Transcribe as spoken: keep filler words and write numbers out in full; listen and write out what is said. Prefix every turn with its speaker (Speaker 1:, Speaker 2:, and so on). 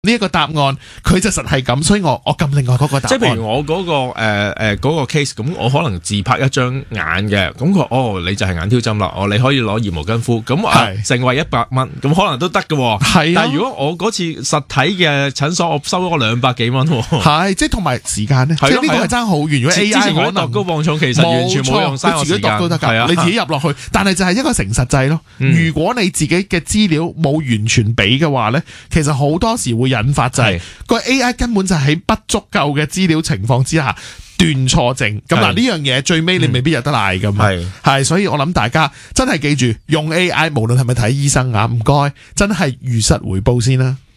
Speaker 1: 呢一個答案，佢就實係咁，所以我我撳另外嗰個答案。
Speaker 2: 即係譬如我嗰、嗰個誒誒嗰個 case，咁我可能自拍一張眼嘅，咁佢哦你就係眼挑針啦，哦你可以攞熱毛巾敷，咁啊成為一百蚊，咁可能都得嘅。係、啊，但係如果我嗰次實體嘅診所，我收咗兩百幾蚊，
Speaker 1: 係即係同埋時間咧，即係呢個係爭好遠。如果 A I
Speaker 2: 之前我度高磅重，其實完全冇用嘥我時間，
Speaker 1: 都得㗎，你自己入落去，但係就係一個誠實制咯。嗯、如果你自己嘅資料冇完全俾嘅話咧，其實好多時會引發就係、是。個 A I 根本就喺不足夠嘅資料情況之下斷錯症，咁嗱呢樣嘢最尾你未必有得賴噶嘛，係、嗯，所以我諗大家真係記住用 A I，無論係咪睇醫生啊，唔該，真係如實回報先啦。